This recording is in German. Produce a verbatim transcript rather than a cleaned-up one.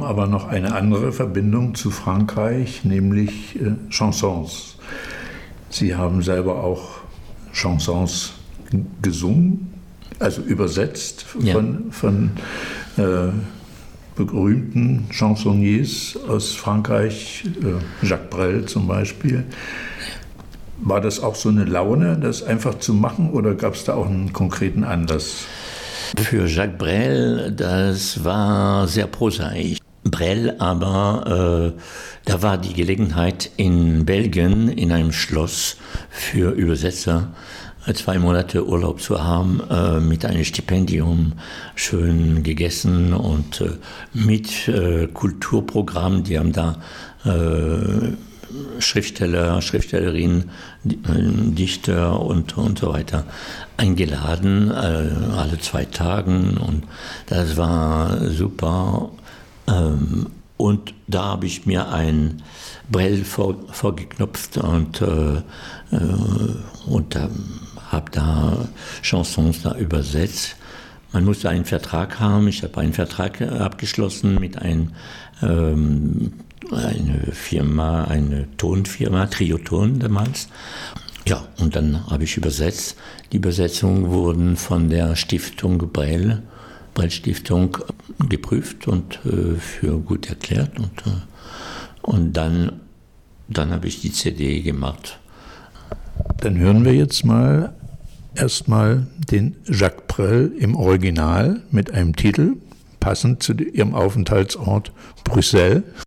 haben aber noch eine andere Verbindung zu Frankreich, nämlich äh, Chansons. Sie haben selber auch Chansons gesungen, also übersetzt von, ja. von äh, berühmten Chansonniers aus Frankreich, äh, Jacques Brel zum Beispiel. War das auch so eine Laune, das einfach zu machen, oder gab es da auch einen konkreten Anlass? Für Jacques Brel, das war sehr prosaisch. Brel aber, äh, da war die Gelegenheit in Belgien in einem Schloss für Übersetzer zwei Monate Urlaub zu haben, äh, mit einem Stipendium, schön gegessen und äh, mit äh, Kulturprogramm. Die haben da äh, Schriftsteller, Schriftstellerinnen, Dichter und, und so weiter eingeladen, äh, alle zwei Tagen, und das war super. Ähm, und da habe ich mir ein Brel vor, vorgeknopft und, äh, und äh, habe da Chansons da übersetzt. Man musste einen Vertrag haben. Ich habe einen Vertrag abgeschlossen mit einem ähm, eine Firma, eine Tonfirma, Trioton damals. Ja, und dann habe ich übersetzt. Die Übersetzungen wurden von der Stiftung Brel, Brel Stiftung, geprüft und äh, für gut erklärt. Und, äh, und dann, dann habe ich die C D gemacht. Dann hören wir jetzt mal erstmal den Jacques Brel im Original mit einem Titel, passend zu ihrem Aufenthaltsort Brüssel.